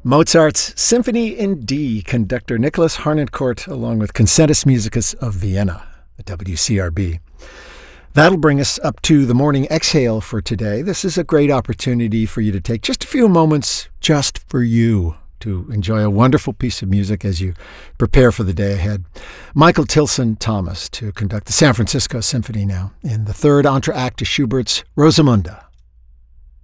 Mozart's Symphony in D, conductor Nicholas Harnoncourt, along with Concertus Musicus of Vienna, the WCRB. That'll bring us up to the morning exhale for today. This is a great opportunity for you to take just a few moments just for you to enjoy a wonderful piece of music as you prepare for the day ahead. Michael Tilson Thomas to conduct the San Francisco Symphony now in the third entr'acte to Schubert's Rosamunde.